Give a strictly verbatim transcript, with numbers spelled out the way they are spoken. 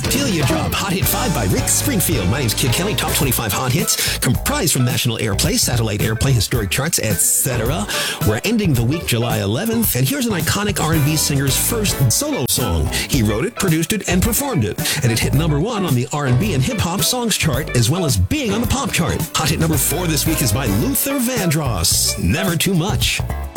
Till You Drop, Hot Hit five by Rick Springfield. My name's Kid Kelly. Top twenty-five hot hits comprised from national airplay, satellite airplay, historic charts, et cetera. We're ending the week July eleventh, and here's an iconic R and B singer's first solo song. He wrote it, produced it, and performed it, and it hit number one on the R and B and hip-hop songs chart, as well as being on the pop chart. Hot hit number four this week is by Luther Vandross, Never Too Much.